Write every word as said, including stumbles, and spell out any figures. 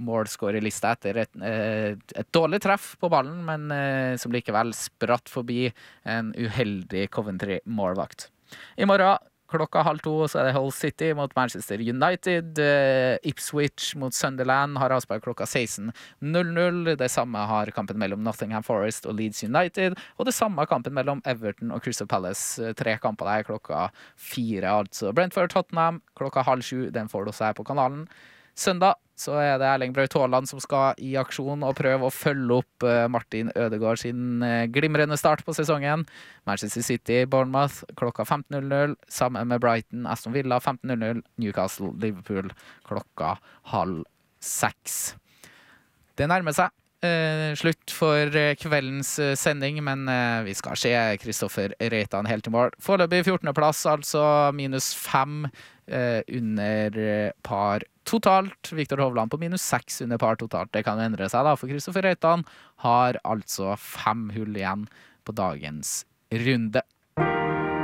målskårerlista etter et, et dårlig treff på ballen, men som likevel spratt forbi en uheldig Coventry-målvakt. I morgen klokka halv to så er det Hull City mot Manchester United. Uh, Ipswich mot Sunderland har avspark klokka seksten null null. Det samme har kampen mellom Nottingham Forest og Leeds United. Og det samme kampen mellom Everton og Crystal Palace. Tre kamper der klokka fire, altså. Brentford Tottenham klokka halv sju. Den får du også her på kanalen. Søndag så er det Erling Braut Haaland som skal i aksjon og prøve å følge opp Martin Ødegaard sin glimrende start på sesongen. Manchester City, Bournemouth klokka femten null null, sammen med Brighton, Aston Villa femten null null, Newcastle, Liverpool klokka halv seks. Det nærmer seg eh, slutt for kveldens sending, men eh, vi skal se Kristoffer Reitan helt i mål. Foreløpig fjortende plass, altså minus fem eh, under par totalt. Viktor Hovland på minus seks under par totalt. Det kan endre seg da, for Kristoffer Reitan har altså fem hull igjen på dagens runde.